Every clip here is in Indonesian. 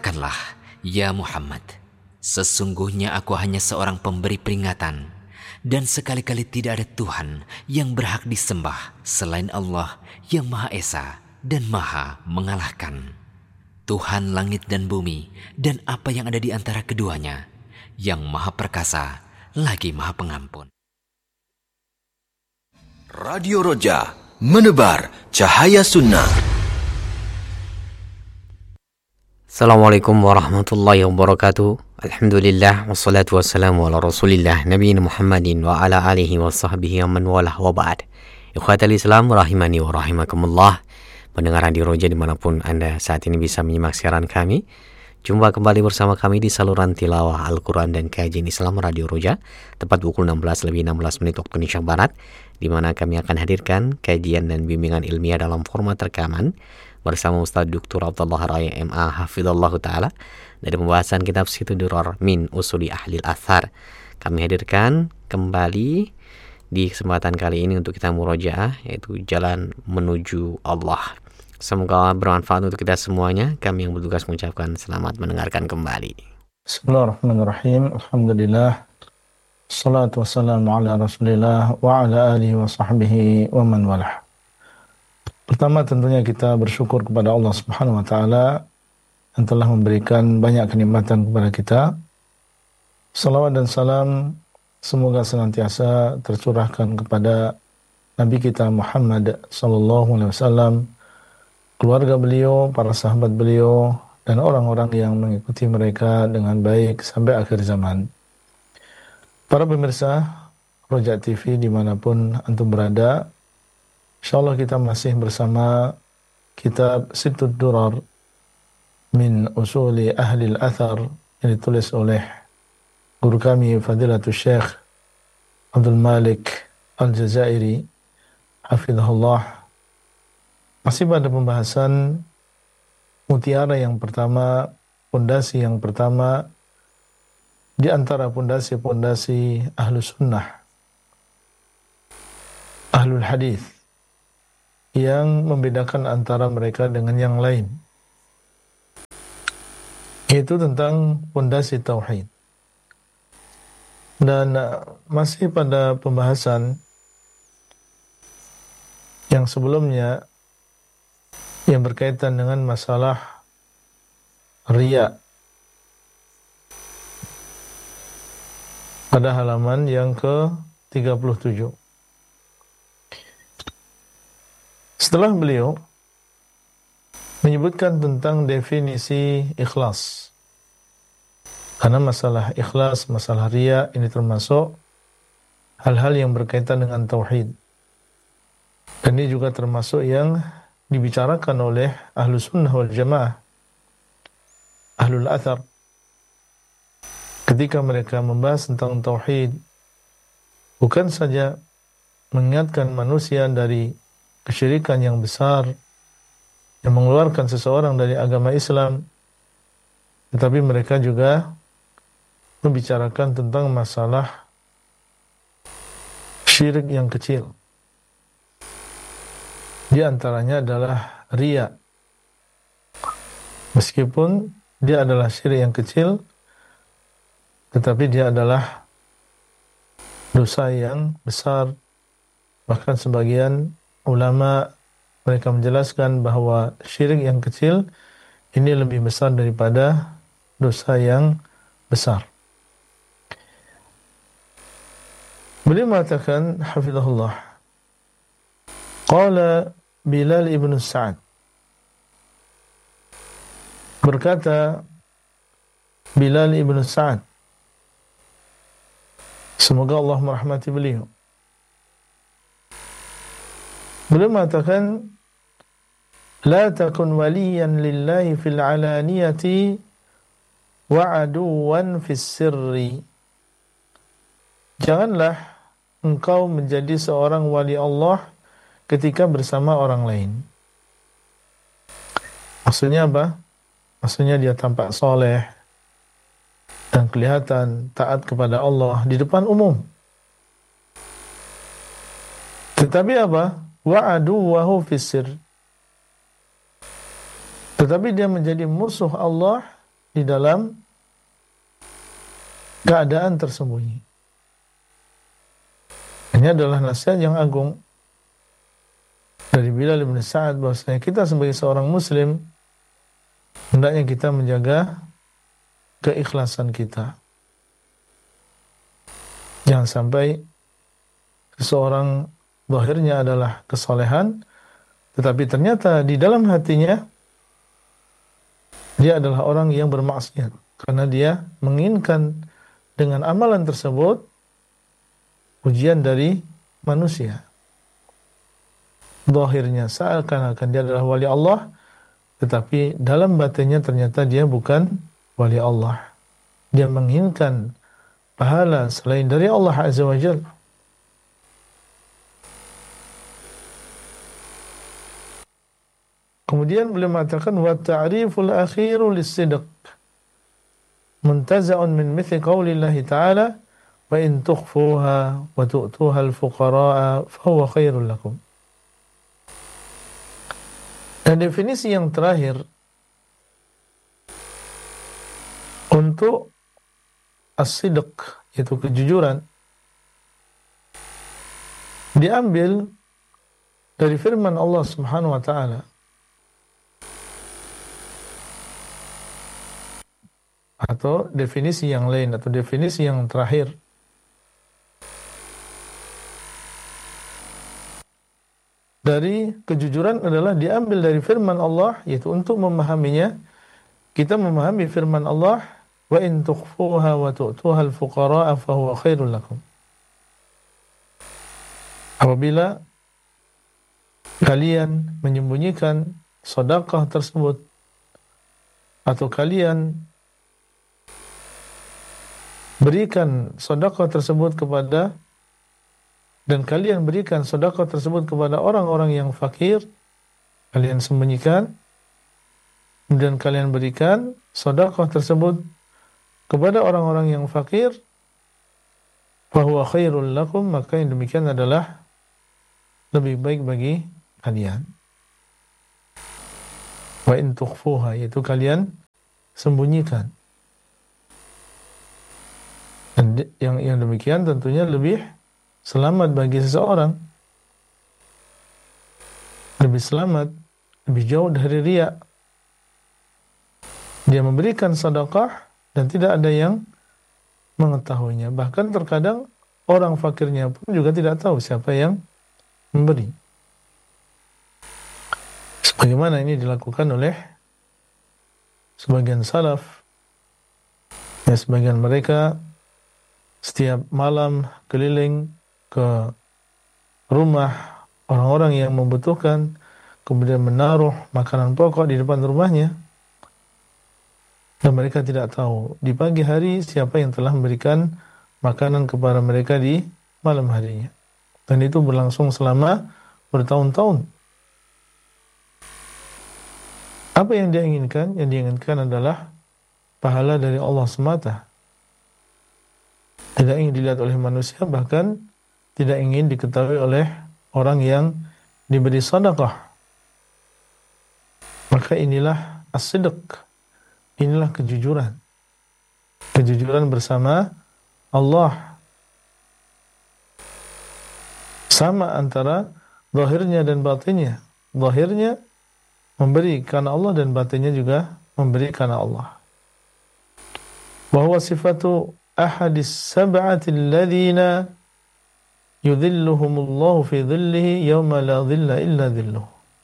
Katakanlah, ya Muhammad, sesungguhnya aku hanya seorang pemberi peringatan, dan sekali-kali tidak ada Tuhan yang berhak disembah selain Allah yang Maha Esa dan Maha Mengalahkan. Tuhan langit dan bumi dan apa yang ada di antara keduanya, yang Maha Perkasa lagi Maha Pengampun. Radio Roja, menebar cahaya sunnah. Assalamualaikum warahmatullahi wabarakatuh. Alhamdulillah wassalatu wassalamu ala Rasulillah nabiyina Muhammadin wa ala alihi wa sahbihi wa man walah wa ba'd. Ikhwatal Islam rahimani wa rahimakumullah. Pendengar Radio Roja dimanapun Anda saat ini bisa menyimak siaran kami. Jumpa kembali bersama kami di saluran tilawah Al-Quran dan kajian Islam Radio Roja, tepat pukul 16:16 waktu Indonesia Barat, di mana kami akan hadirkan kajian dan bimbingan ilmiah dalam format rekaman bersama Ustaz Dr. Abdullah Raya MA Hafizallah Ta'ala dari pembahasan kitab Situ Durar min Usuli Ahlil Athar. Kami hadirkan kembali di kesempatan kali ini untuk kita murojaah, yaitu jalan menuju Allah. Semoga bermanfaat untuk kita semuanya. Kami yang bertugas mengucapkan selamat mendengarkan kembali. Bismillahirrahmanirrahim. Alhamdulillah. Salatu wassalamu ala Rasulillah wa ala alihi wa sahbihi wa man walah. Pertama tentunya kita bersyukur kepada Allah Subhanahu wa taala yang telah memberikan banyak kenikmatan kepada kita. Salawat dan salam semoga senantiasa tercurahkan kepada Nabi kita Muhammad sallallahu alaihi wasallam, keluarga beliau, para sahabat beliau, dan orang-orang yang mengikuti mereka dengan baik sampai akhir zaman. Para pemirsa Roja TV dimanapun antum berada, insyaallah kita masih bersama kitab Situ Durar min Usuli Ahlil Athar yang ditulis oleh guru kami Fadilatul Syekh Abdul Malik Al-Jazairi hafizahullah. Masih pada pembahasan mutiara yang pertama, pondasi yang pertama di antara pondasi-pondasi Ahlus Sunnah, Ahlul Hadis, yang membedakan antara mereka dengan yang lain, yaitu tentang pondasi tauhid. Dan masih pada pembahasan yang sebelumnya yang berkaitan dengan masalah riya, pada halaman yang ke-37. Setelah beliau menyebutkan tentang definisi ikhlas, karena masalah ikhlas, masalah riya ini termasuk hal-hal yang berkaitan dengan tauhid, dan ini juga termasuk yang dibicarakan oleh Ahlus Sunnah wal Jamaah, Ahlul Athar, ketika mereka membahas tentang tauhid. Bukan saja mengingatkan manusia dari kesyirikan yang besar yang mengeluarkan seseorang dari agama Islam, tetapi mereka juga membicarakan tentang masalah syirik yang kecil. Di antaranya adalah riya. Meskipun dia adalah syirik yang kecil, tetapi dia adalah dosa yang besar. Bahkan sebagian ulama mereka menjelaskan bahwa syirik yang kecil ini lebih besar daripada dosa yang besar. Beliau mengatakan hafizahullah, qala Bilal ibn Sa'ad, berkata Bilal ibn Sa'ad, semoga Allah merahmati beliau. Beliau mengatakan, la takun waliyan lillahi fil alaniyati wa aduwan fis sirri. Janganlah engkau menjadi seorang wali Allah ketika bersama orang lain. Maksudnya apa? Maksudnya dia tampak soleh dan kelihatan taat kepada Allah di depan umum. Tetapi apa? Wa aduwahu fis sirr. Tetapi dia menjadi musuh Allah di dalam keadaan tersembunyi. Ini adalah nasihat yang agung dari Bilal bin Sa'ad bahwasanya kita sebagai seorang muslim hendaknya kita menjaga keikhlasan kita. Jangan sampai seseorang zahirnya adalah kesolehan, tetapi ternyata di dalam hatinya dia adalah orang yang bermaksiat karena dia menginginkan dengan amalan tersebut pujian dari manusia. Zahirnya seakan-akan dia adalah wali Allah, tetapi dalam batinnya ternyata dia bukan wali Allah. Dia menginginkan pahala selain dari Allah Azza wa Jalla. Kemudian beliau mengatakan wa ta'riful akhiru lis-sidq muntaza'un min mithli qaulillahi ta'ala wa in tukhfuha wa tu'tuha al-fuqara'a fa huwa khairul lakum. Dan definisi yang terakhir untuk as-sidq, yaitu kejujuran, diambil dari firman Allah Subhanahu wa taala. Atau definisi yang lain, atau definisi yang terakhir, dari kejujuran adalah diambil dari firman Allah, yaitu untuk memahaminya kita memahami firman Allah wa in tukhfuha wa tu'tuha al-fuqara'a fa huwa khairul lakum. Apabila kalian menyembunyikan sedekah tersebut atau kalian berikan sedekah tersebut kepada dan kalian berikan sedekah tersebut kepada orang-orang yang fakir, kalian sembunyikan, dan kalian berikan sedekah tersebut kepada orang-orang yang fakir, fahuwa khairul lakum, maka yang demikian adalah lebih baik bagi kalian. Wa in tukhfuha, yaitu kalian sembunyikan. Dan yang demikian tentunya lebih selamat bagi seseorang, lebih selamat, lebih jauh dari riya. Dia memberikan sedekah dan tidak ada yang mengetahuinya. Bahkan terkadang orang fakirnya pun juga tidak tahu siapa yang memberi. Sebagaimana ini dilakukan oleh sebagian salaf. Ya, sebagian mereka setiap malam keliling ke rumah orang-orang yang membutuhkan, kemudian menaruh makanan pokok di depan rumahnya, dan mereka tidak tahu di pagi hari siapa yang telah memberikan makanan kepada mereka di malam harinya. Dan itu berlangsung selama bertahun-tahun. Apa yang dia inginkan? Yang dia inginkan adalah pahala dari Allah semata. Tidak ingin dilihat oleh manusia, bahkan tidak ingin diketahui oleh orang yang diberi sedekah. Maka inilah as-sidq, inilah kejujuran. Kejujuran bersama Allah. Sama antara zahirnya dan batinnya. Zahirnya memberi karena Allah dan batinnya juga memberi karena Allah. Wa huwa sifatu ahadis sab'ati alladhina yudhilluhumullahu fi dhillihi yawma la dhilla illa dhilluh.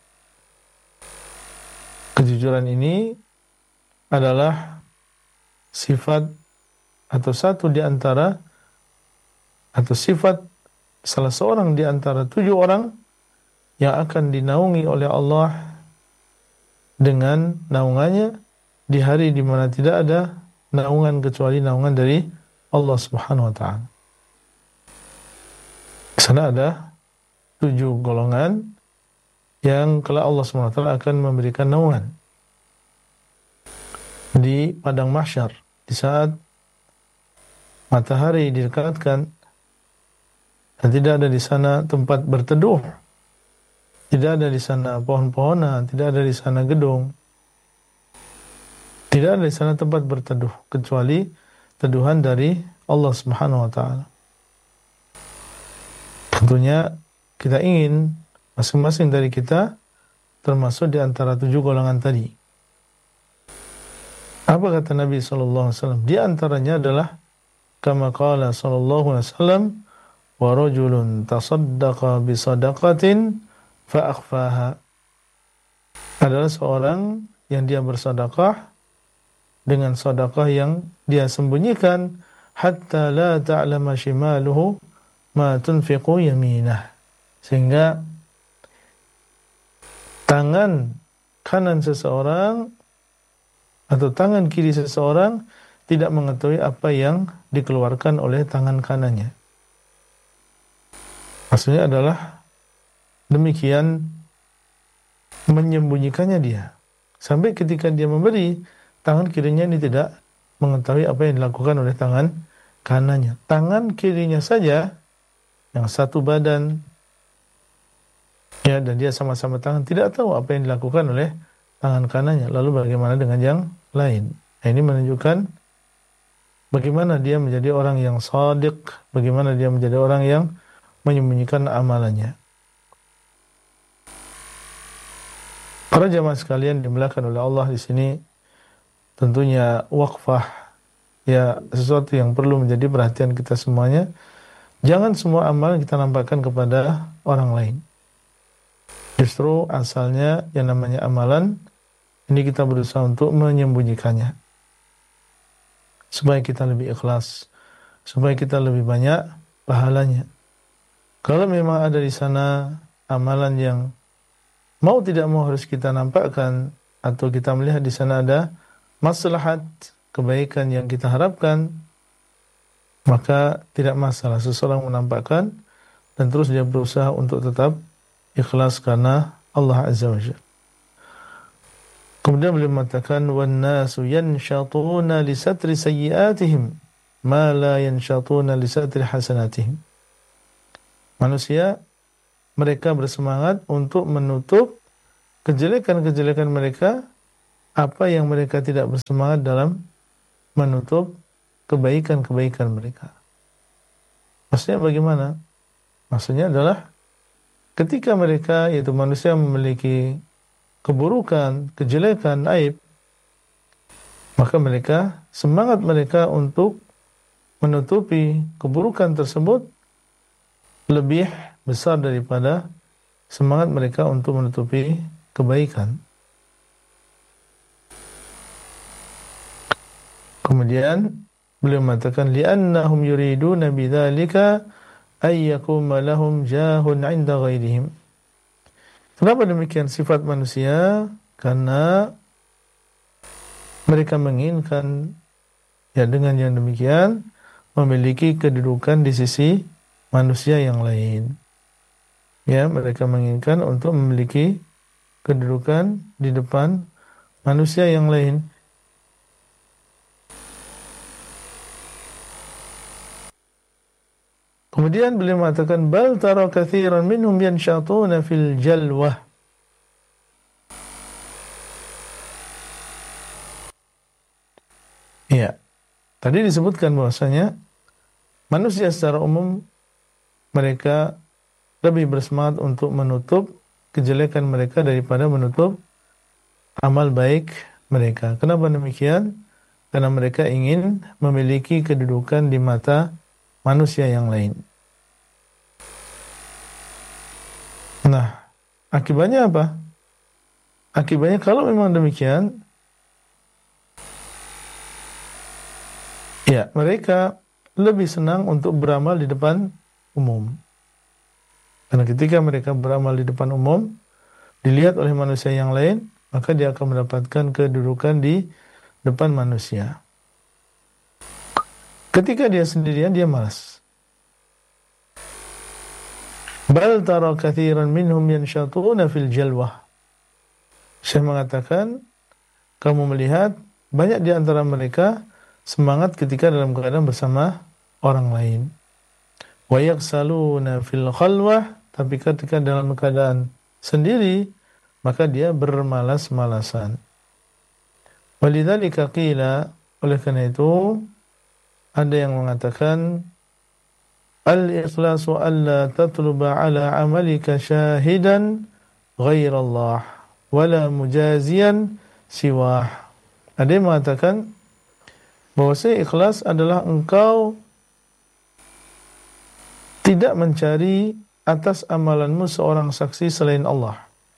Kejujuran ini adalah sifat atau satu di antara atau sifat salah seorang di antara 7 orang yang akan dinaungi oleh Allah dengan naungannya di hari di mana tidak ada naungan kecuali naungan dari Allah Subhanahu wa taala. Di sana ada 7 golongan yang kelak Allah Subhanahu wa taala akan memberikan naungan di padang mahsyar, di saat matahari didekatkan dan tidak ada di sana tempat berteduh, tidak ada di sana pohon-pohonan, tidak ada di sana gedung, Tidak ada di sana tempat berteduh kecuali teduhan dari Allah Subhanahu wa taala. Tentunya kita ingin masing-masing dari kita termasuk di antara 7 golongan tadi. Apa kata Nabi sallallahu alaihi wasallam? Di antaranya adalah kama qala sallallahu alaihi wasallam, wa rajulun tasaddaqa bi sadaqatin fa akhfaha. Adalah seorang yang dia bersedekah dengan sedekah yang dia sembunyikan hatta la ta'lama shimaluhu ma tunfiqu yaminah, sehingga tangan kanan seseorang atau tangan kiri seseorang tidak mengetahui apa yang dikeluarkan oleh tangan kanannya. Maksudnya adalah demikian menyembunyikannya dia, sampai ketika dia memberi, tangan kirinya ini tidak mengetahui apa yang dilakukan oleh tangan kanannya. Tangan kirinya saja yang satu badan, ya, dan dia sama-sama tangan, tidak tahu apa yang dilakukan oleh tangan kanannya. Lalu bagaimana dengan yang lain? Nah, ini menunjukkan bagaimana dia menjadi orang yang shadiq, bagaimana dia menjadi orang yang menyembunyikan amalannya. Para jamaah sekalian dimuliakan oleh Allah, di sini tentunya wakfah, ya, sesuatu yang perlu menjadi perhatian kita semuanya. Jangan semua amalan kita nampakkan kepada orang lain. Justru asalnya yang namanya amalan ini kita berusaha untuk menyembunyikannya, supaya kita lebih ikhlas, supaya kita lebih banyak pahalanya. Kalau memang ada di sana amalan yang mau tidak mau harus kita nampakkan, atau kita melihat di sana ada maslahat kebaikan yang kita harapkan, maka tidak masalah seseorang menampakkan dan terus dia berusaha untuk tetap ikhlas karena Allah Azza wa Jalla. Kemudian beliau mengatakan, wan nasu yanshatuna li satri sayyi'atihim ma la yanshatuna li satri hasanatihim. Manusia mereka bersemangat untuk menutup kejelekan-kejelekan mereka, apa yang mereka tidak bersemangat dalam menutup kebaikan-kebaikan mereka. Maksudnya bagaimana? Maksudnya adalah ketika mereka, yaitu manusia, memiliki keburukan, kejelekan, aib, maka mereka, semangat mereka untuk menutupi keburukan tersebut lebih besar daripada semangat mereka untuk menutupi kebaikan. Kemudian beliau mengatakan, li'annahum yuriduna bidzalika ay yakuma lahum jahun 'inda ghairihim. Kenapa demikian sifat manusia? Karena mereka menginginkan, ya, dengan yang demikian memiliki kedudukan di sisi manusia yang lain. Ya, mereka menginginkan untuk memiliki kedudukan di depan manusia yang lain. Kemudian beliau mengatakan, bal tara katsiran minhum yanshatuna fil jalwah. Ya, tadi disebutkan bahwasanya manusia secara umum mereka lebih bersemangat untuk menutup kejelekan mereka daripada menutup amal baik mereka. Kenapa demikian? Karena mereka ingin memiliki kedudukan di mata manusia yang lain. Nah, akibatnya apa? Akibatnya kalau memang demikian, ya, mereka lebih senang untuk beramal di depan umum. Karena ketika mereka beramal di depan umum, dilihat oleh manusia yang lain, maka dia akan mendapatkan kedudukan di depan manusia. Ketika dia sendirian, dia malas. Bal tara katsiran minhum yanshatuna fil jalwah. Syekh mengatakan, kamu melihat banyak di antara mereka semangat ketika dalam keadaan bersama orang lain. Wa yaksaluna fil khalwah, tapi ketika dalam keadaan sendiri, maka dia bermalas-malasan. Walidzalika qila, oleh karena itu ada yang mengatakan al-ikhlasu alla tatluba ala amalika syahidan ghairallah wala mujaziyan siwah. Ada yang mengatakan bahwa ikhlas adalah engkau tidak mencari atas amalanmu seorang saksi selain Allah.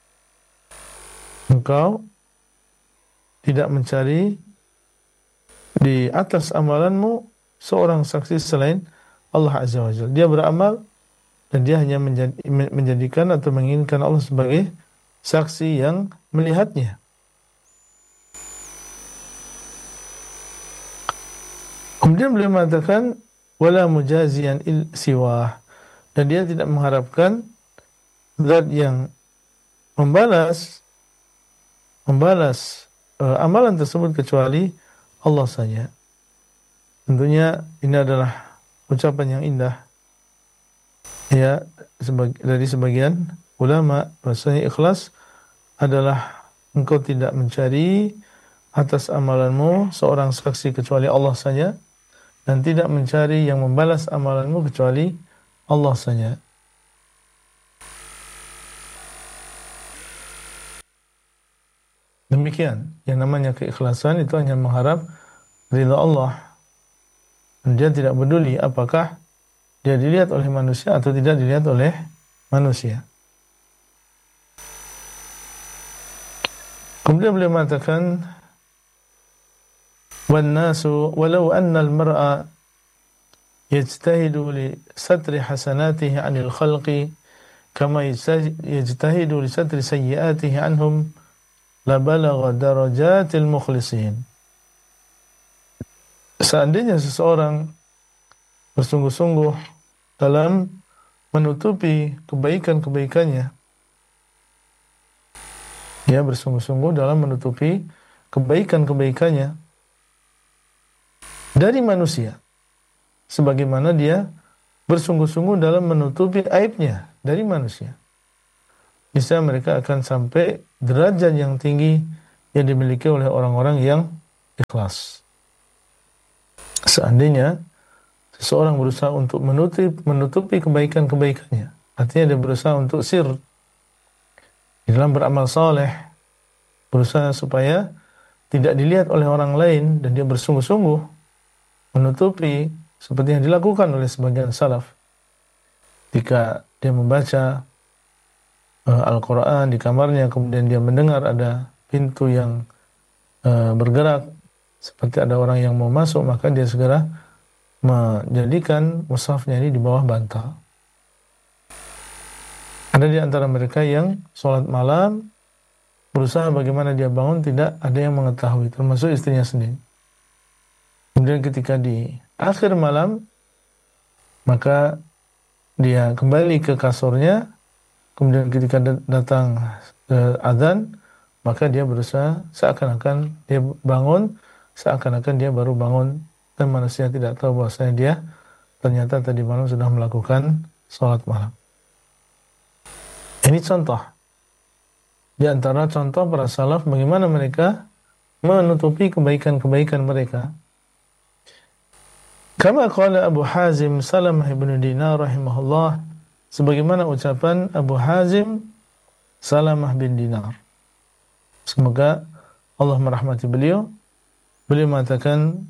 Engkau tidak mencari di atas amalanmu seorang saksi selain Allah Azza wa Jalla. Dia beramal dan dia hanya menjadikan atau menginginkan Allah sebagai saksi yang melihatnya. Kemudian beliau mengatakan wala mujaziyan siwah, dan dia tidak mengharapkan zat yang membalas amalan tersebut kecuali Allah saja. Tentunya ini adalah ucapan yang indah ya dari sebagian ulama, bahwasanya ikhlas adalah engkau tidak mencari atas amalanmu seorang saksi kecuali Allah saja, dan tidak mencari yang membalas amalanmu kecuali Allah saja. Demikian yang namanya keikhlasan, itu hanya mengharap ridha Allah, dan dia tidak peduli apakah dia dilihat oleh manusia atau tidak dilihat oleh manusia. Kemudian beliau mengatakan وَالنَّاسُ وَلَوْ أَنَّ الْمَرْءَ يَجْتَهِدُ لِسَتْرِ حَسَنَاتِهِ عَنِ الْخَلْقِ كَمَا يَجْتَهِدُ لِسَتْرِ سَيِّئَاتِهِ عَنْهُمْ لَبَلَغَ دَرَجَاتِ الْمُخْلِصِينَ. Seandainya seseorang bersungguh-sungguh dalam menutupi kebaikan-kebaikannya, dia bersungguh-sungguh dalam menutupi kebaikan-kebaikannya dari manusia, sebagaimana dia bersungguh-sungguh dalam menutupi aibnya dari manusia, bisa mereka akan sampai derajat yang tinggi yang dimiliki oleh orang-orang yang ikhlas. Seandainya seseorang berusaha untuk menutupi kebaikan-kebaikannya, artinya dia berusaha untuk sir di dalam beramal saleh, berusaha supaya tidak dilihat oleh orang lain, dan dia bersungguh-sungguh menutupi seperti yang dilakukan oleh sebagian salaf. Jika dia membaca Al-Quran di kamarnya, kemudian dia mendengar ada pintu yang bergerak seperti ada orang yang mau masuk, maka dia segera menjadikan mushafnya ini di bawah bantal. Ada di antara mereka yang sholat malam berusaha bagaimana dia bangun tidak ada yang mengetahui, termasuk istrinya sendiri. Kemudian ketika di akhir malam, maka dia kembali ke kasurnya. Kemudian ketika datang azan, maka dia berusaha seakan-akan dia bangun, seakan-akan dia baru bangun, dan manusia tidak tahu bahwasanya dia ternyata tadi malam sudah melakukan sholat malam. Ini contoh di antara contoh para salaf bagaimana mereka menutupi kebaikan-kebaikan mereka. Kama qala Abu Hazim Salamah ibn Dinar rahimahullah, sebagaimana ucapan Abu Hazim Salamah bin Dinar, semoga Allah merahmati beliau. Beliau mengatakan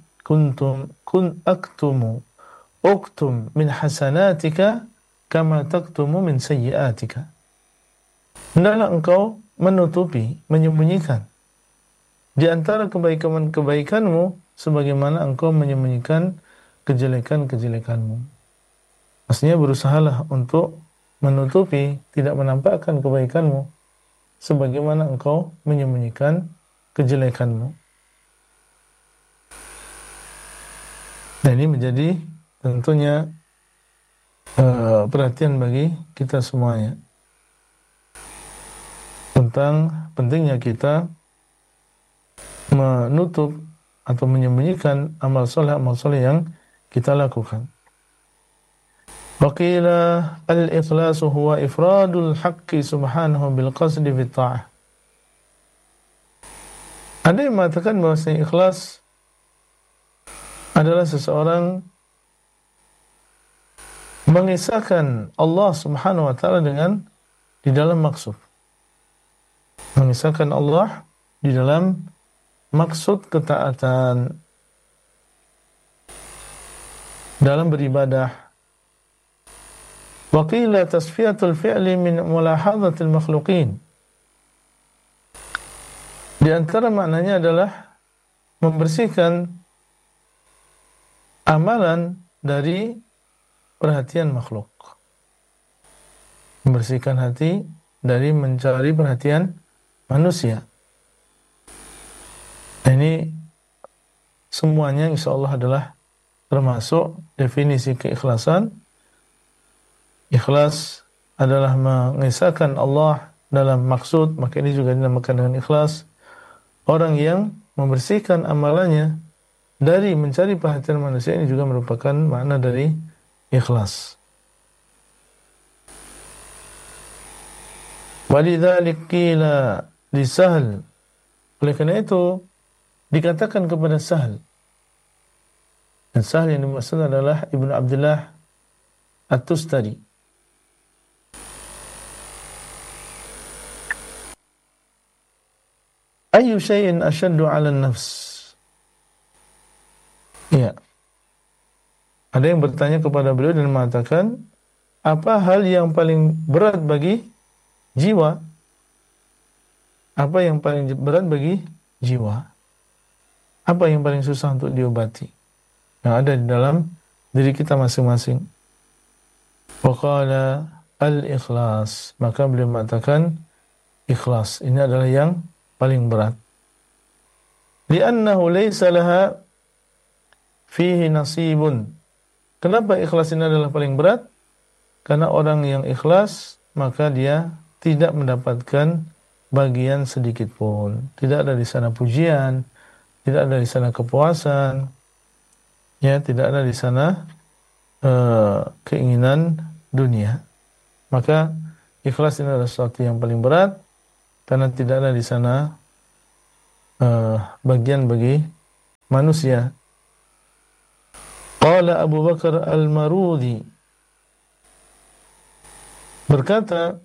uktum min hasanatika kama taktumu min sayyiatika. Hendaklah engkau menutupi, menyembunyikan di antara kebaikan-kebaikanmu sebagaimana engkau menyembunyikan kejelekan-kejelekanmu. Maksudnya berusahalah untuk menutupi, tidak menampakkan kebaikanmu sebagaimana engkau menyembunyikan kejelekanmu. Dan ini menjadi tentunya perhatian bagi kita semuanya tentang pentingnya kita menutup atau menyembunyikan amal soleh yang kita lakukan. Waqila al-ikhlasu huwa ifradul haqqi subhanahu bil qasdi fi ta'ah. Ada yang mengatakan bahwasanya ikhlas adalah seseorang mengisahkan Allah Subhanahu wa taala di dalam maksud. Mengisahkan Allah di dalam maksud ketaatan dalam beribadah. Wa qila tasfiyatul fi'li min mulahadhatil makhluqin. Di antara maknanya adalah membersihkan amalan dari perhatian makhluk. Membersihkan hati dari mencari perhatian manusia. Ini semuanya insya Allah adalah termasuk definisi keikhlasan. Ikhlas adalah mengisahkan Allah dalam maksud, maka ini juga dinamakan dengan ikhlas. Orang yang membersihkan amalannya dari mencari perhatian manusia, ini juga merupakan makna dari ikhlas. Walidzalik qila li Sahl. Oleh karena itu dikatakan kepada Sahl. Dan Sahl yang dimaksud adalah Ibnu Abdullah At-Tustari. Ayyu syai'in ashaddu 'ala an-nafs? Ya. Ada yang bertanya kepada beliau dan mengatakan, apa hal yang paling berat bagi jiwa? Apa yang paling berat bagi jiwa? Apa yang paling susah untuk diobati? Yang ada di dalam diri kita masing-masing. Wa qala al-ikhlas. Maka beliau mengatakan, ikhlas. Ini adalah yang paling berat. Li'annahu laysa laha fihi nasibun. Kenapa ikhlas ini adalah paling berat? Karena orang yang ikhlas, maka dia tidak mendapatkan bagian sedikit pun. Tidak ada di sana pujian, tidak ada di sana kepuasan, ya, tidak ada di sana keinginan dunia. Maka ikhlas ini adalah sesuatu yang paling berat, karena tidak ada di sana bagian bagi manusia. Qala Abu Bakar Al-Marudhi, berkata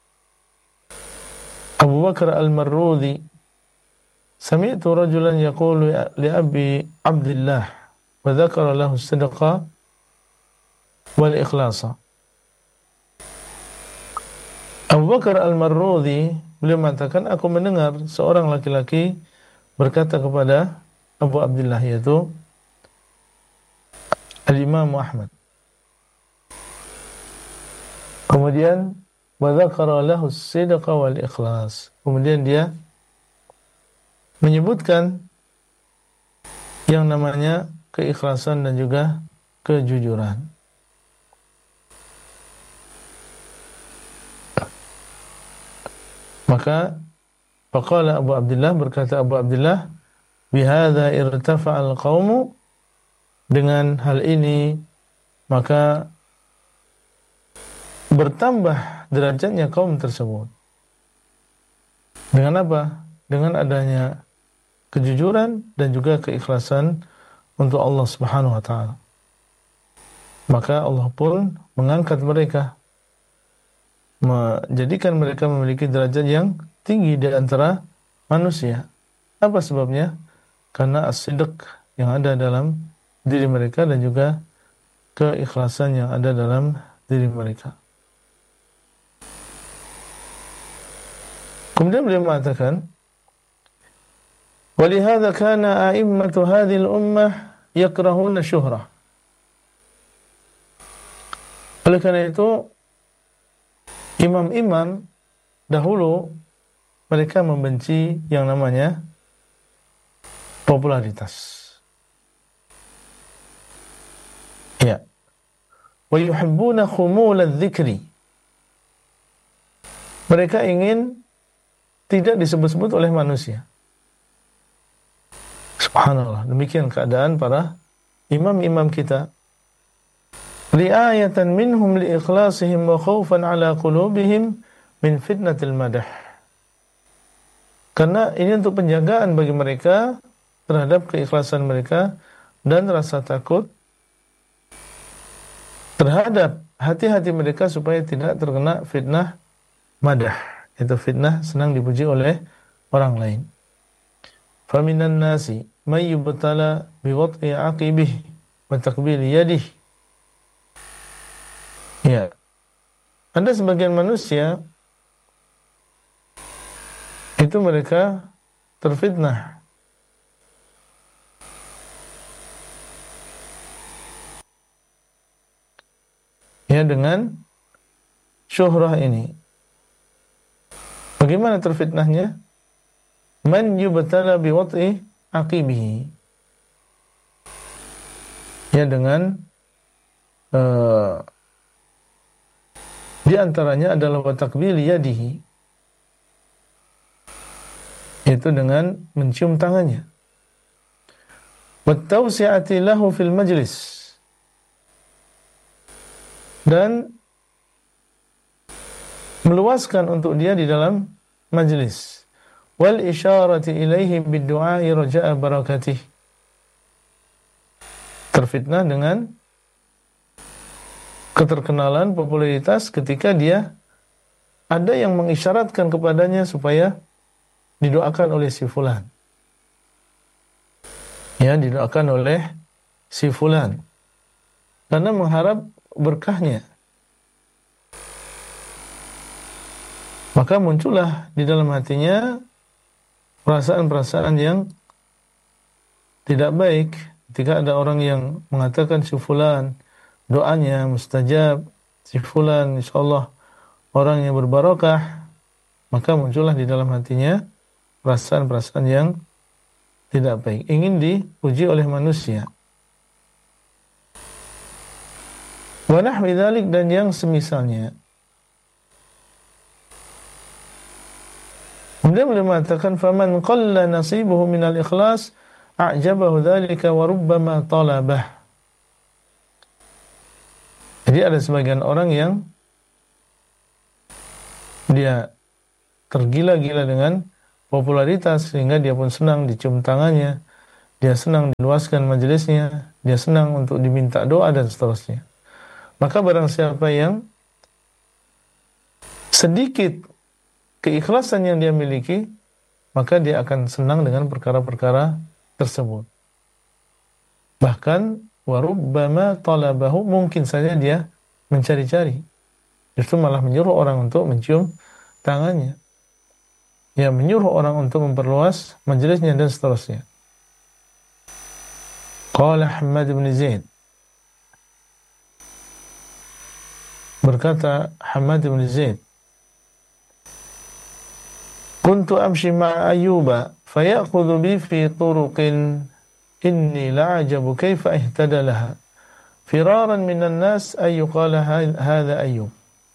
Abu Bakar Al-Marudhi, sami'tu rajulan yaqulu li Abi Abdullah wa dzakara lahu as-sidqa wal ikhlasa. Abu Bakar Al-Marudhi beliau mengatakan, aku mendengar seorang laki-laki berkata kepada Abu Abdullah, yaitu Al-Imam Ahmad. Kemudian wa dzakara lahu as-sidqa wal ikhlas. Kemudian dia menyebutkan yang namanya keikhlasan dan juga kejujuran. Maka faqala Abu Abdullah, berkata Abu Abdullah, bihadza irtafa'al qaumu, dengan hal ini maka bertambah derajatnya kaum tersebut. Dengan apa? Dengan adanya kejujuran dan juga keikhlasan untuk Allah Subhanahu wa taala. Maka Allah pun mengangkat mereka, menjadikan mereka memiliki derajat yang tinggi di antara manusia. Apa sebabnya? Karena as-sidq yang ada dalam diri mereka dan juga keikhlasan yang ada dalam diri mereka. Kemudian beliau mengatakan, وَلِهَذَا كَانَ أَئِمَّةُ هَذِهِ الْأُمَّةِ يَكْرَهُونَ الشُّهْرَةَ. Oleh karena itu, imam-imam dahulu mereka membenci yang namanya popularitas. Ya. وَيُحِبُّونَ خُمُولَ الذِّكْرِ. Mereka ingin tidak disebut-sebut oleh manusia. Subhanallah, demikian keadaan para imam-imam kita. Ri'ayatan minhum liikhlasihim wa khawfan ala qulubihim min fitnatil madah. Karena ini untuk penjagaan bagi mereka terhadap keikhlasan mereka dan rasa takut terhadap hati-hati mereka supaya tidak terkena fitnah madah. Itu fitnah senang dipuji oleh orang lain. Faminan nasi may yubtala biwat'i aqibih wa taqbil yadih. Ya. Ada sebagian manusia itu mereka terfitnah ya dengan syuhrah ini. Bagaimana terfitnahnya? Man yubtala biwat'i aqibihi. Ya dengan di antaranya adalah wa taqbil yadihi, yaitu dengan mencium tangannya. Wa tawsi'ati lahu fil majlis, dan meluaskan untuk dia di dalam majlis. Wal isyarati ilaihi bid-du'a'i raja'a barakatih. Terfitnah dengan keterkenalan, popularitas ketika dia ada yang mengisyaratkan kepadanya supaya didoakan oleh si fulan. Ya, didoakan oleh si fulan. Karena mengharap berkahnya. Maka muncullah di dalam hatinya perasaan-perasaan yang tidak baik ketika ada orang yang mengatakan si fulan doanya mustajab, si fulan insyaallah orang yang berbarakah, maka muncullah di dalam hatinya perasaan-perasaan yang tidak baik, ingin dipuji oleh manusia. Wa nahwi dzalik, dan yang semisalnya. Kemudian beliau mengatakan faman qalla nasibuhu minal ikhlas a'jabahu dzalika wa rubbama talabah. Jadi ada sebagian orang yang dia tergila-gila dengan popularitas sehingga dia pun senang dicium tangannya, dia senang diluaskan majelisnya, dia senang untuk diminta doa dan seterusnya. Maka barang siapa yang sedikit keikhlasan yang dia miliki, maka dia akan senang dengan perkara-perkara tersebut. Bahkan warubbama talabahu, mungkin saja dia mencari-cari, justru malah menyuruh orang untuk mencium tangannya, ya menyuruh orang untuk memperluas majelisnya dan seterusnya. Qala Hammad bin Zaid, berkata Hammad bin Zaid, kuntu amshi ma'a Ayyuba fayakhudhu bi fi turuqin inni la'ajabu kaifa ihtada laha firaran minan nas ay yuqala hadha Ayyub.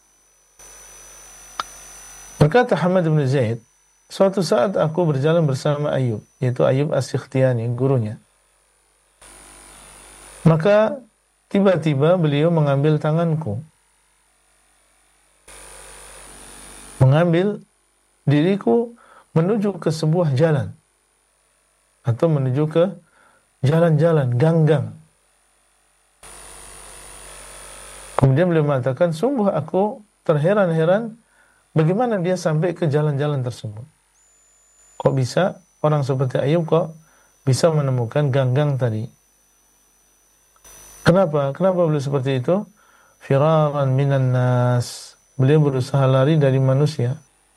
Berkata Hammad bin Zaid, suatu saat aku berjalan bersama Ayyub, yaitu Ayyub As-Sikhtiyani, gurunya. Maka tiba-tiba beliau mengambil tanganku, mengambil diriku menuju ke sebuah jalan atau menuju ke jalan-jalan, gang-gang. Kemudian beliau mengatakan, sungguh aku terheran-heran bagaimana dia sampai ke jalan-jalan tersebut. Kok bisa orang seperti Ayyub kok bisa menemukan gang-gang tadi? Kenapa? Kenapa beliau seperti itu? Firaran minan nas. Beliau berusaha lari dari manusia.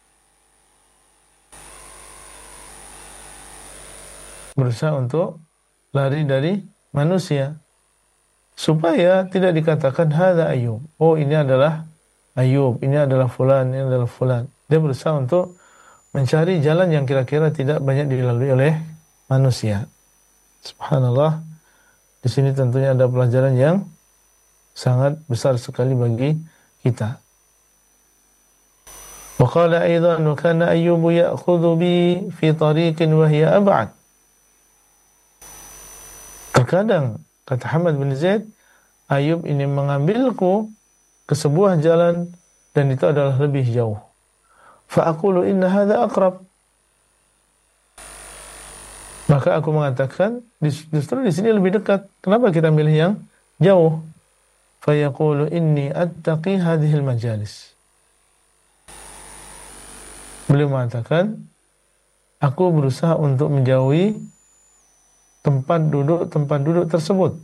Berusaha untuk lari dari manusia supaya tidak dikatakan hadza Ayyub. Oh, ini adalah Ayyub, ini adalah fulan, ini adalah fulan. Dia berusaha untuk mencari jalan yang kira-kira tidak banyak dilalui oleh manusia. Subhanallah. Di sini tentunya ada pelajaran yang sangat besar sekali bagi kita. Wa qala aidan wa kana Ayyub ya'khudhu bi fi tariqin wa hiya ab'ad. Terkadang, kata Hammad bin Zaid, Ayyub ini mengambilku ke sebuah jalan dan itu adalah lebih jauh. Fa'aqulu inna hadha aqrab. Maka aku mengatakan justru di sini lebih dekat. Kenapa kita milih yang jauh? Fayaqulu inni attaqi hadhil majalis. Beliau mengatakan, aku berusaha untuk menjauhi tempat duduk tersebut.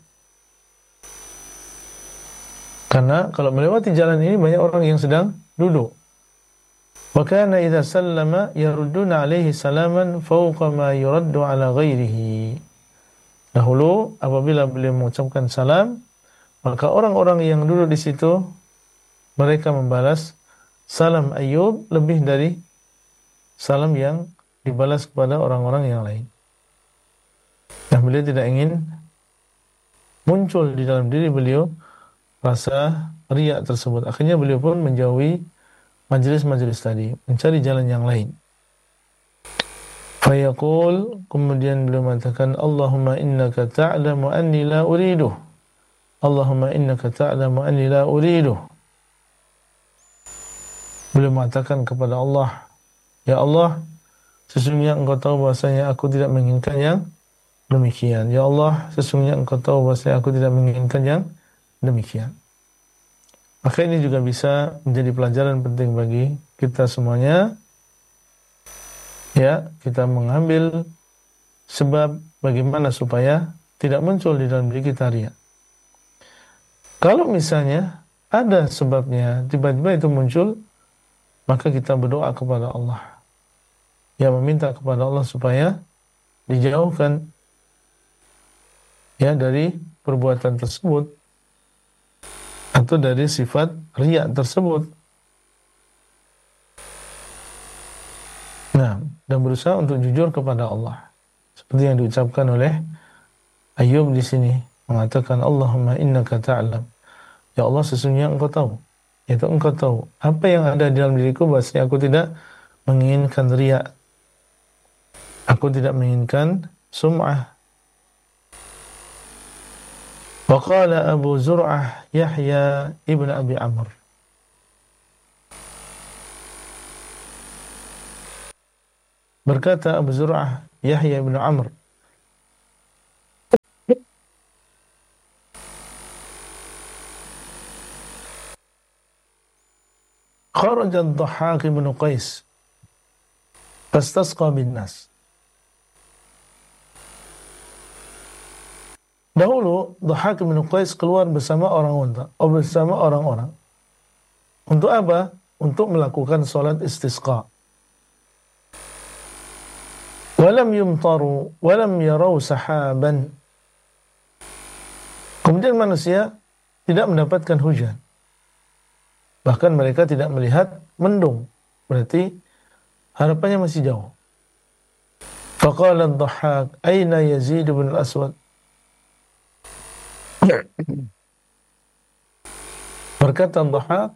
Karena kalau melewati jalan ini banyak orang yang sedang duduk. Wa kana idza sallama yarudduna alaihi salaman fawqa ma yuraddu ala ghairihi. Dahulu apabila beliau mengucapkan salam, maka orang-orang yang duduk di situ mereka membalas salam Ayyub lebih dari salam yang dibalas kepada orang-orang yang lain. Nah, beliau tidak ingin muncul di dalam diri beliau rasa riya tersebut. Akhirnya beliau pun menjauhi majelis-majelis tadi, mencari jalan yang lain. Fayaqul, kemudian beliau mengatakan, Allahumma innaka ta'lamu anni la uriduh. Allahumma innaka ta'lamu anni la uriduh. Beliau mengatakan kepada Allah, ya Allah, sesungguhnya engkau tahu bahasanya aku tidak menginginkan yang demikian. Ya Allah, sesungguhnya engkau tahu bahasanya aku tidak menginginkan yang demikian. Maka ini juga bisa menjadi pelajaran penting bagi kita semuanya. Ya, kita mengambil sebab bagaimana supaya tidak muncul di dalam diri kita riya. Kalau misalnya ada sebabnya, tiba-tiba itu muncul, maka kita berdoa kepada Allah. Ya, meminta kepada Allah supaya dijauhkan ya dari perbuatan tersebut atau dari sifat riya tersebut. Nah, dan berusaha untuk jujur kepada Allah. Seperti yang diucapkan oleh Ayyub di sini, mengatakan Allahumma innaka ta'lam. Ya Allah, sesungguhnya engkau tahu. Yaitu engkau tahu apa yang ada di dalam diriku, bahwasanya aku tidak menginginkan riya. Aku tidak menginginkan sum'ah. Wa qala Abu Zur'ah Yahya ibn Abi Amr. Berkata Abu Zur'ah Yahya ibn Amr, kharaja ad-Dhahhak ibn Qais fastasqa bin nas. Dahulu Dhahhak ibn Qais keluar bersama orang-orang. Untuk apa? Untuk melakukan salat istisqa. Walam yumtaru walam yarau sahaban. Kemudian manusia tidak mendapatkan hujan. Bahkan mereka tidak melihat mendung. Berarti harapannya masih jauh. Faqala ad-Dhahhak, aina Yazid bin al-Aswad? Berkata ad-Dhahhak,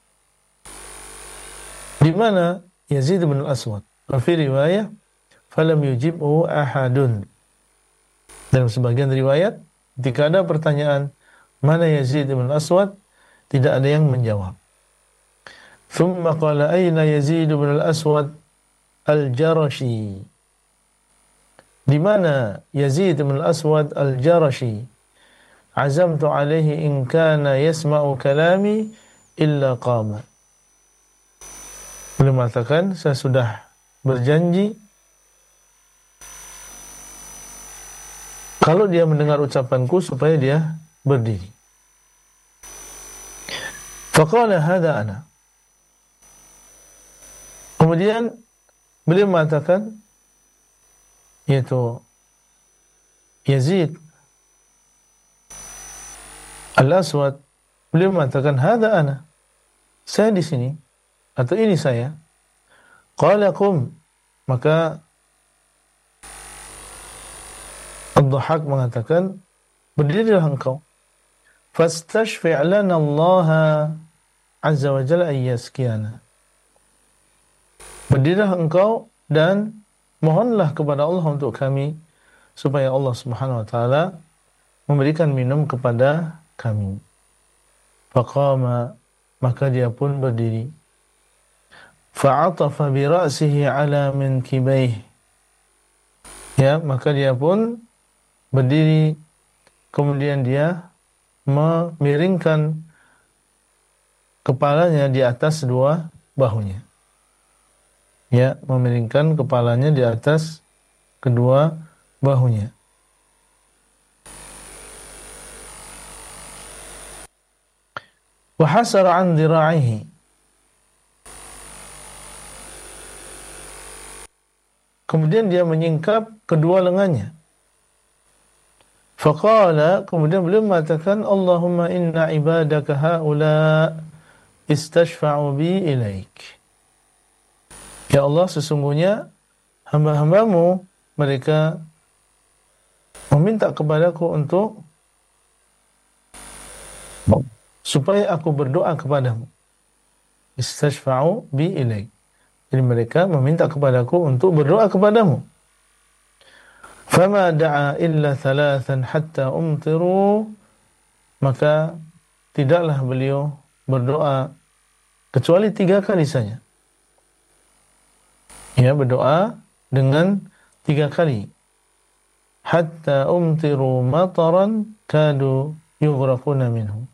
di mana Yazid bin al-Aswad? Fi riwayah, falam yujibhu ahadun. Dalam sebagian riwayat, ketika ada pertanyaan, mana Yazid bin al-Aswad? Tidak ada yang menjawab. ثم قال أين يزيد بن الأسود الجرشي. Di mana Yazid bin al-Aswad al-Jarashi? Azamtu alaihi in kana yasma'u kalami illa qama. Beliau mengatakan, saya sudah berjanji kalau dia mendengar ucapanku supaya dia berdiri. Faqala hadha ana. Kemudian beliau mengatakan, yaitu Yazid al-Aswad, beliau mengatakan, hadha ana, saya di sini, atau ini saya. Qala qum, maka ad-Dhahhak mengatakan, berdirilah engkau. Fastashfi' lana Allah azza wa jalla ayyaskiyana. Berdirilah engkau dan mohonlah kepada Allah untuk kami supaya Allah Subhanahu wa taala memberikan minum kepada kami. Faqama, maka dia pun berdiri. Fa'atafa bi ra'sihi ala minkibayhi. Ya, maka dia pun berdiri, kemudian dia memiringkan kepalanya di atas dua bahunya. Ya, memiringkan kepalanya di atas kedua bahunya. Wa hasara an dhira'ihi. Kemudian dia menyingkap kedua lengannya. Faqala, kemudian beliau mengatakan, Allahumma inna ibadaka haula istashfa'u bi ilaik. Ya Allah, sesungguhnya hamba-hambamu mereka meminta kepadaku untuk supaya aku berdoa kepadamu. Istashfa'u bi ilaik. Jadi mereka meminta kepadaku untuk berdoa kepadamu. Fama da'a illa thalathan hatta umtiru. Maka tidaklah beliau berdoa kecuali 3 kali saja. Ya, berdoa dengan 3 kali. Hatta umtiru mataran kadu yughraquna minhu.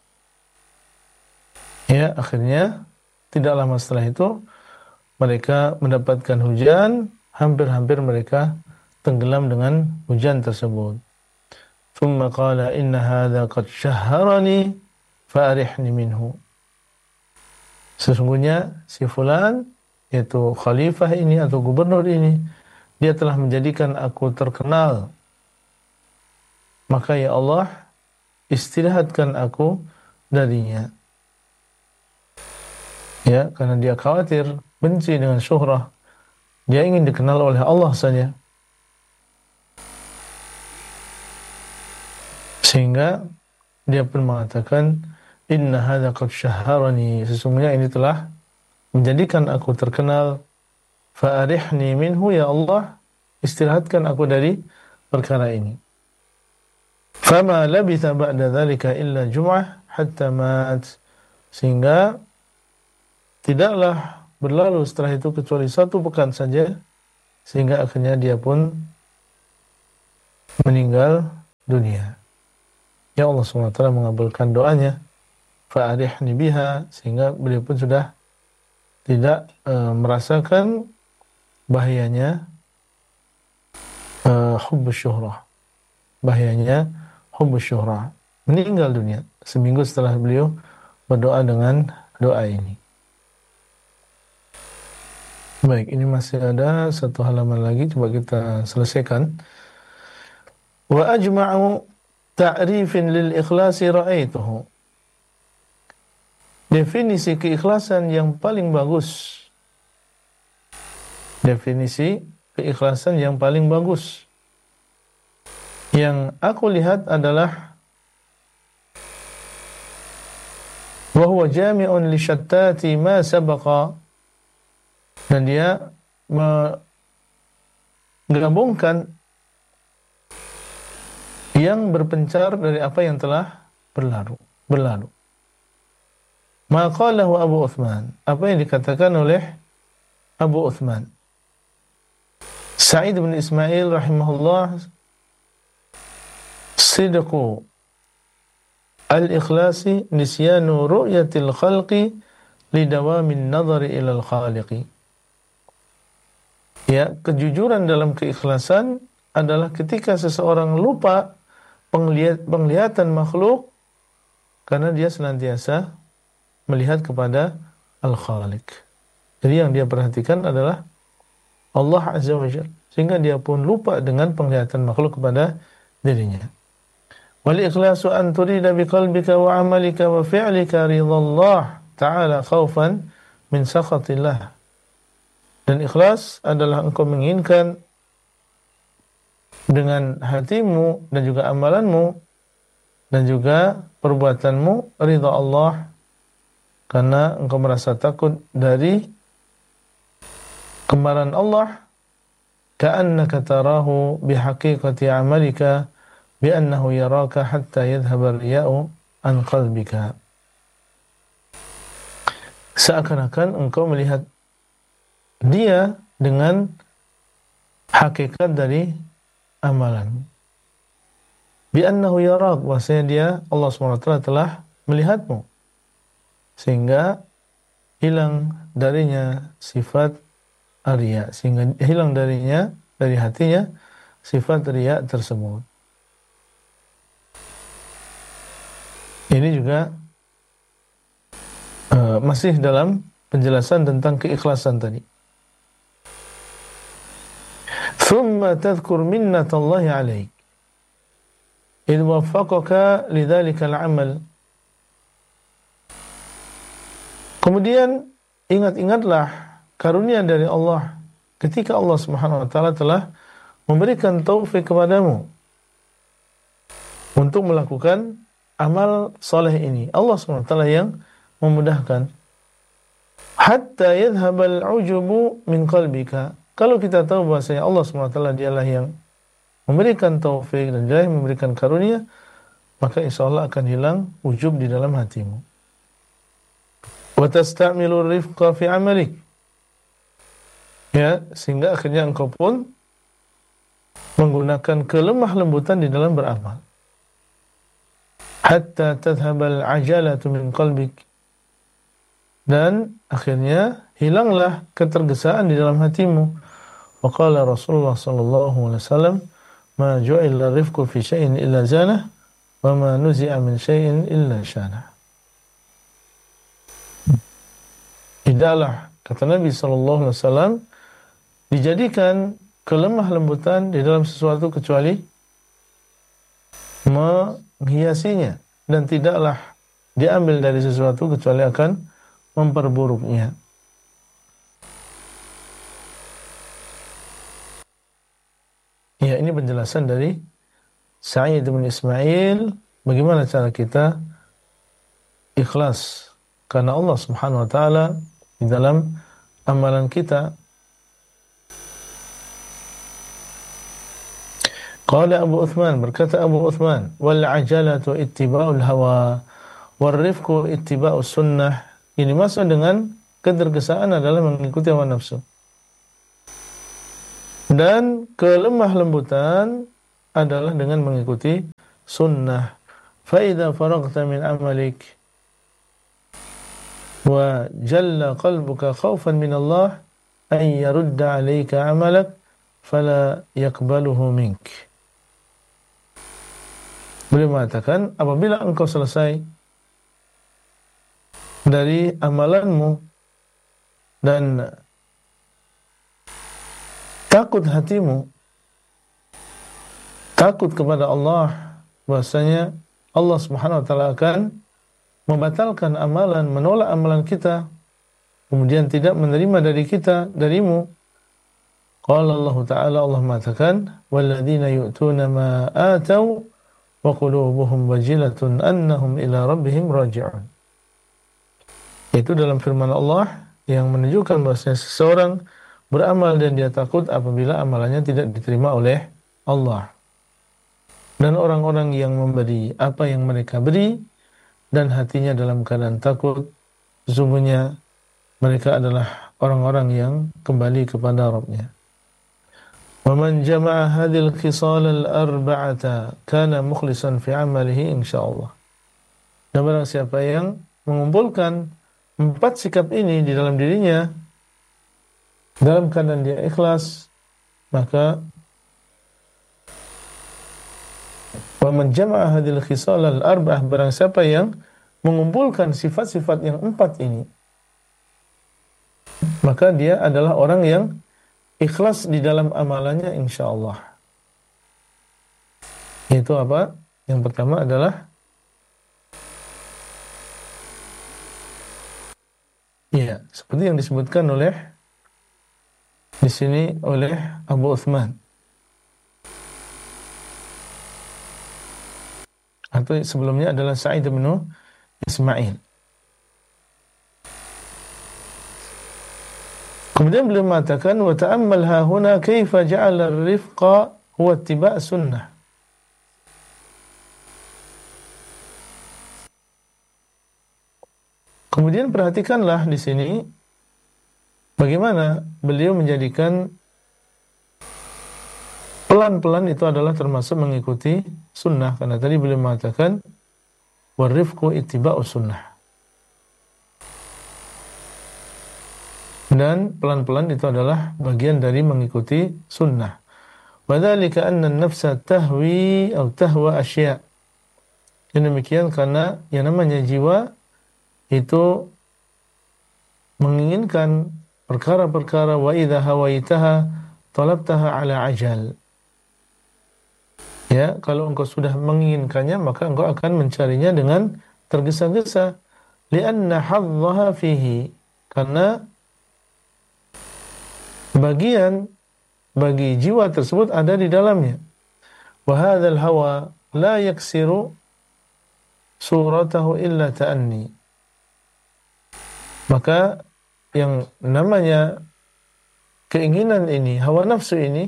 Ya, akhirnya tidak lama setelah itu mereka mendapatkan hujan, hampir-hampir mereka tenggelam dengan hujan tersebut. Thumma qala inna hadha qad syahharani fa'arihni minhu. Sesungguhnya si fulan, yaitu khalifah ini atau gubernur ini, dia telah menjadikan aku terkenal. Maka ya Allah, istirahatkan aku darinya. Ya, karena dia khawatir, benci dengan syuhrah. Dia ingin dikenal oleh Allah saja. Sehingga dia pun mengatakan, inna hadha qad syahharani. Sesungguhnya ini telah menjadikan aku terkenal. Fa'arihni minhu, ya Allah, istirahatkan aku dari perkara ini. Fama labitha ba'da dhalika illa jum'ah hatta mat. Sehingga tidaklah berlalu setelah itu kecuali 1 pekan saja, sehingga akhirnya dia pun meninggal dunia. Ya Allah SWT mengabulkan doanya, fa'arihni biha, sehingga beliau pun sudah tidak merasakan bahayanya hubbus syuhrah. Bahayanya hubbus syuhrah. Meninggal dunia seminggu setelah beliau berdoa dengan doa ini. Baik, ini masih ada 1 halaman lagi, coba kita selesaikan. Wa ajma'u ta'rifin lil ikhlasi ra'aituhu. Definisi keikhlasan yang paling bagus. Definisi keikhlasan yang paling bagus yang aku lihat adalah wa huwa jami'un li syattati ma sabaqa. Dan dia menggabungkan yang berpencar dari apa yang telah berlalu. Ma qalahu Abu Uthman, apa yang dikatakan oleh Abu Uthman. Sa'id bin Ismail rahimahullah, sidqu al-ikhlasi nisyanu ru'yatil khalqi lidawamin nadhari ilal khaliqi. Ya, kejujuran dalam keikhlasan adalah ketika seseorang lupa penglihatan makhluk karena dia senantiasa melihat kepada Al-Khaliq. Jadi yang dia perhatikan adalah Allah Azza wa Jalla, sehingga dia pun lupa dengan penglihatan makhluk kepada dirinya. Wal ikhlasu an turida biqalbika wa amalika wa fi'lika ridallah ta'ala khaufan min sakhatillah. Dan ikhlas adalah engkau menginginkan dengan hatimu dan juga amalanmu dan juga perbuatanmu ridha Allah, karena engkau merasa takut dari kemarahan Allah. Ka'annaka tarahu bihaqiqati amalika bi'annahu yaraka hatta yadhhaba ar-riya'u an qalbika. Seakan-akan engkau melihat dia dengan hakikat dari amalan. Bi'annahu yarak, bahwasanya dia, Allah SWT telah melihatmu, sehingga hilang darinya sifat riya, sehingga hilang darinya, dari hatinya sifat riya tersebut. Ini juga masih dalam penjelasan tentang keikhlasan tadi. Thumma tadhkur minnatallahi 'alaik idh waffaqaka lidzalikal 'amal. Kemudian ingat-ingatlah karunia dari Allah ketika Allah Subhanahu wa taala telah memberikan taufik kepadamu untuk melakukan amal soleh ini. Allah Subhanahu wa taala yang memudahkan. Hatta yadhhabal 'ujubu min qalbika. Kalau kita tahu bahwasanya Allah Subhanahu wa taala dialah yang memberikan taufik dan dia yang memberikan karunia, maka insyaallah akan hilang ujub di dalam hatimu. Wa tasta'milu rifqa fi 'amalik. Ya, sehingga akhirnya engkau pun menggunakan kelemah lembutan di dalam beramal. Hatta tadhhabal 'ajalatu min qalbik. Dan akhirnya hilanglah ketergesaan di dalam hatimu. Wa qala Rasulullah sallallahu alaihi wasallam, "Ma ju'ila rifqu fi syai'in illa zanah, wa ma nuzi'a min syai'in illa syanah." Tidaklah, kata Nabi sallallahu alaihi wasallam, dijadikan kelemah lembutan di dalam sesuatu kecuali menghiasinya, dan tidaklah diambil dari sesuatu kecuali akan memperburuknya. Ya, ini penjelasan dari Sa'id bin Ismail bagaimana cara kita ikhlas karena Allah Subhanahu wa taala di dalam amalan kita. Qala Abu Uthman, berkata Abu Uthman, wal ajalatu ittiba'ul hawa wal rifqu ittiba'us sunnah. Ini maksud dengan ketergesaan adalah mengikuti hawa nafsu. Dan kelemah lembutan adalah dengan mengikuti sunnah. Fa idza faragta min amalik wa jalla qalbuka khaufan min Allah an yarudda 'alayka 'amalak fala yaqbaluhu mink. Beliau mengatakan, apabila engkau selesai dari amalanmu dan takut hatimu, takut kepada Allah, bahwasanya Allah Subhanahu wa taala akan membatalkan amalan, menolak amalan kita, kemudian tidak menerima dari kita, darimu. Qala Allah Ta'ala, Allah mengatakan, walladzina yu'tuna ma atau wa qulubuhum wajilatun annahum ila rabbihim raji'un. Itu dalam firman Allah yang menunjukkan bahwasanya seseorang beramal dan dia takut apabila amalannya tidak diterima oleh Allah. Dan orang-orang yang memberi apa yang mereka beri dan hatinya dalam keadaan takut, sesungguhnya mereka adalah orang-orang yang kembali kepada Rabb-Nya. وَمَنْ جَمَعَ هَذِهِ الْخِصَالَ الْأَرْبَعَةَ كَانَ مُخْلِصًا فِي عَمَلِهِ insyaallah. Dan barang siapa yang mengumpulkan 4 sikap ini di dalam dirinya dalam keadaan dia ikhlas, maka وَمَنْ جَمَعَ هَذِهِ الْخِصَالَ الْأَرْبَعَةَ, barang siapa yang mengumpulkan sifat-sifat yang 4 ini, maka dia adalah orang yang ikhlas di dalam amalannya insyaallah. Itu apa? Yang pertama adalah ya, seperti yang disebutkan oleh di sini oleh Abu Uthman. Atau sebelumnya adalah Sa'id bin Ismail. Kemudian beliau mengatakan, wa ta'ammal ha huna kaifa ja'ala ar-rifqa huwa ittiba' sunnah. Kemudian perhatikanlah di sini bagaimana beliau menjadikan pelan-pelan itu adalah termasuk mengikuti sunnah, karena tadi beliau mengatakan warifqu ittiba'us sunnah. Dan pelan-pelan itu adalah bagian dari mengikuti sunnah. Wadzalika anna an-nafsa tahwi atau tahwa asya'. Yang demikian karena yang namanya jiwa itu menginginkan perkara-perkara, wa idza hawaitaha talabtaha ala ajal. Ya, kalau engkau sudah menginginkannya maka engkau akan mencarinya dengan tergesa-gesa. Lianna hadzaha fihi, karena bagian bagi jiwa tersebut ada di dalamnya. Wa hadzal hawa la yaksiru suratahu illa ta'anni. Maka yang namanya keinginan ini, hawa nafsu ini,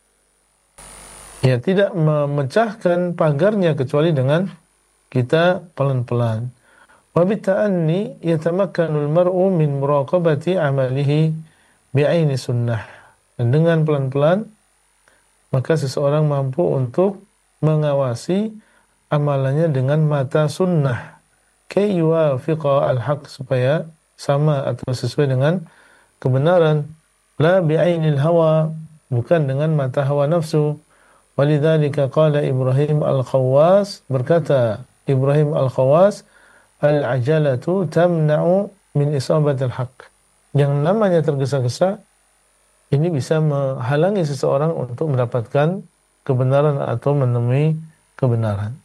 ya tidak memecahkan pagarnya kecuali dengan kita pelan-pelan. Wa bita'anni yatamakkanul mar'u min muraqabati amalihi bi'aini sunnah. Dan dengan pelan-pelan maka seseorang mampu untuk mengawasi amalannya dengan mata sunnah, kay yuwafiqa al-haq, supaya sama atau sesuai dengan kebenaran, la bi'ainil hawa, bukan dengan mata hawa nafsu. Walidzalika qala Ibrahim al-Khawwas, berkata Ibrahim al-Khawwas, al-ajalatu tamna'u min isabatil haq. Yang namanya tergesa-gesa ini bisa menghalangi seseorang untuk mendapatkan kebenaran atau menemui kebenaran.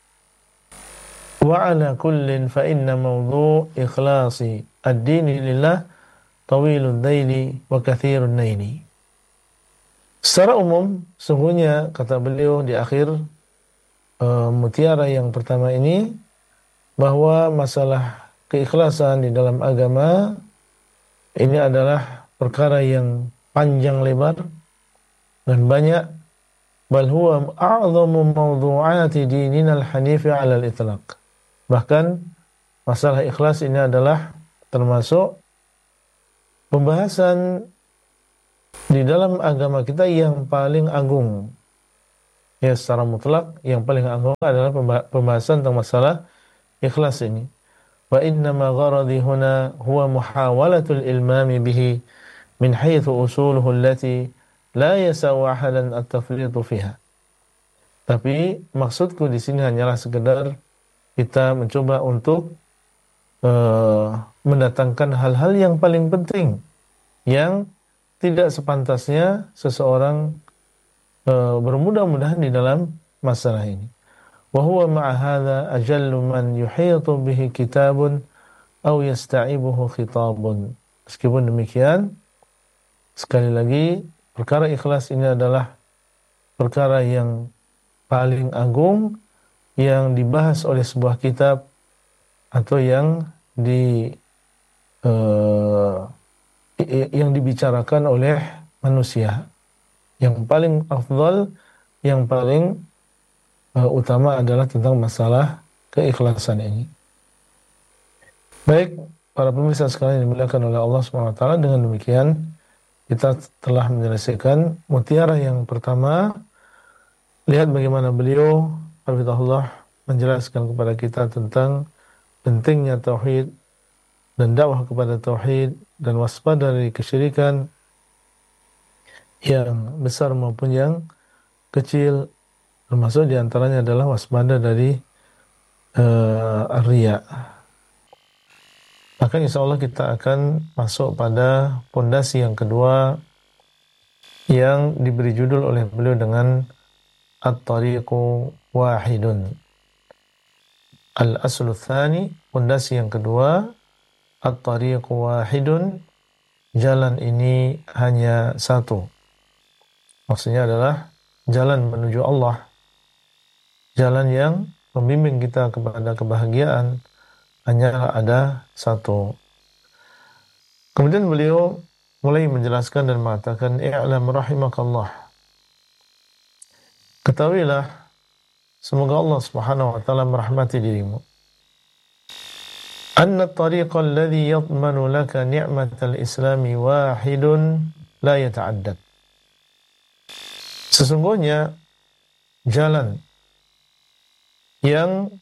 Wa ala kullin fa inna mawdu' ikhlasi ad-dini lillah tawilud daili wa kathirun naini. Secara umum, sungguhnya kata beliau di akhir mutiara yang pertama ini, bahwa masalah keikhlasan di dalam agama ini adalah perkara yang panjang lebar dan banyak. Bal huwa a'zamu mawdu'ati dinina al-hanifi 'ala al-itlaq. Bahkan masalah ikhlas ini adalah termasuk pembahasan di dalam agama kita yang paling agung. Ya, secara mutlak yang paling agung adalah pembahasan tentang masalah ikhlas ini. Wa inna ma gharadi huna huwa muhawalatul ilmami bihi min haitsu usuluhu allati la yasau ahadan at-tafritu fiha. Tapi maksudku di sini hanyalah sekedar kita mencoba untuk mendatangkan hal-hal yang paling penting yang tidak sepantasnya seseorang bermudah-mudahan di dalam masalah ini. Wa huwa ma'a hadza ajallu man yuhitu bihi kitabun aw yasta'ibuhu khitabun. Meskipun demikian, sekali lagi perkara ikhlas ini adalah perkara yang paling agung yang dibahas oleh sebuah kitab atau yang dibicarakan oleh manusia. Yang paling afdal, yang paling utama adalah tentang masalah keikhlasan ini. Baik, para pemirsa sekalian yang dimuliakan oleh Allah SWT, dengan demikian kita telah menyelesaikan mutiara yang pertama. Lihat bagaimana beliau hafizahullah menjelaskan kepada kita tentang pentingnya tauhid dan dakwah kepada tauhid dan waspada dari kesyirikan yang besar maupun yang kecil, termasuk diantaranya adalah waspada dari riya. Maka insya Allah kita akan masuk pada pondasi yang kedua yang diberi judul oleh beliau dengan At-Tariqu Wahidun. Al-Aslu Tsani, pondasi yang kedua, At-Tariqu Wahidun, jalan ini hanya satu. Maksudnya adalah jalan menuju Allah, jalan yang membimbing kita kepada kebahagiaan hanyalah ada satu. Kemudian beliau mulai menjelaskan dan mengatakan, i'lam rahimakallah, ketahuilah semoga Allah Subhanahu wa taala merahmati dirimu, anna at-tariqa alladhi yadmanu laka ni'matal islami wahidun la yata'addad. Sesungguhnya jalan yang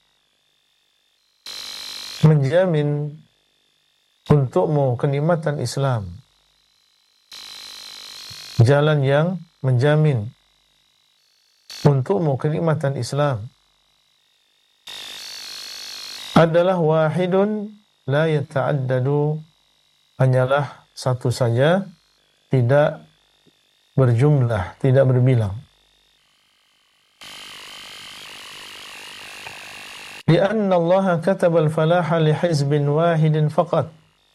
menjamin untukmu kenikmatan Islam, jalan yang menjamin untukmu kenikmatan Islam adalah wahidun la yata'addadu, hanyalah satu saja, tidak berjumlah, tidak berbilang. Lianna Allah kataba al-falaha li hizbin wahidin faqat.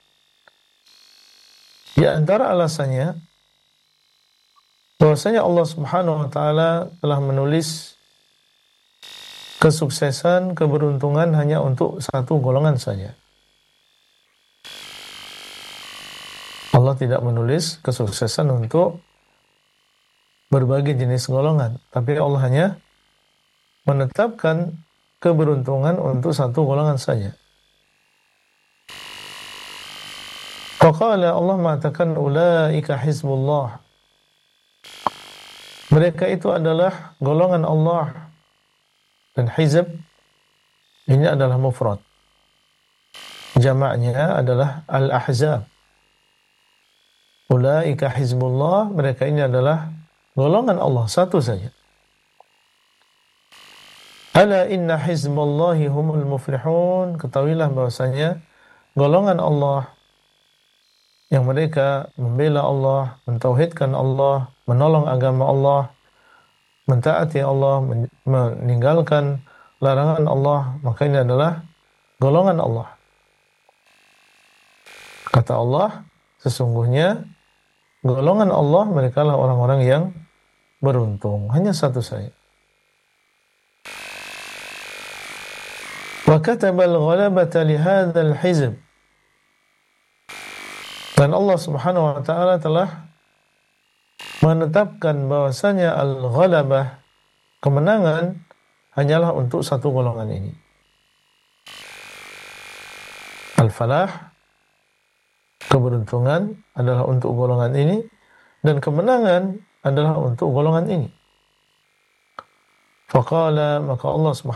Di antara alasannya bahwasanya Allah Subhanahu wa taala telah menulis kesuksesan, keberuntungan hanya untuk satu golongan saja. Allah tidak menulis kesuksesan untuk berbagai jenis golongan, tapi Allah hanya menetapkan keberuntungan untuk satu golongan saja. Faqala, Allah mengatakan ulaika hizbullah. Mereka itu adalah golongan Allah. Dan hizb ini adalah mufrad. Jamaknya adalah al-ahzab. Ulaika hizbullah, mereka ini adalah golongan Allah, satu saja. Ala inna hizballahi humul muflihun. Ketahuilah bahwasanya golongan Allah yang mereka membela Allah, mentauhidkan Allah, menolong agama Allah, mentaati Allah, meninggalkan larangan Allah, maka ini adalah golongan Allah. Kata Allah, sesungguhnya golongan Allah mereka lah orang-orang yang beruntung. Hanya satu saja. Wa katabal ghalabata li hadzal hizb. Dan Allah Subhanahu wa taala telah menetapkan bahwasanya al-ghalabah, kemenangan, hanyalah untuk satu golongan ini. Al-falah, keberuntungan, adalah untuk golongan ini, dan kemenangan adalah untuk golongan ini. Faqala, maka Allah Subhanahu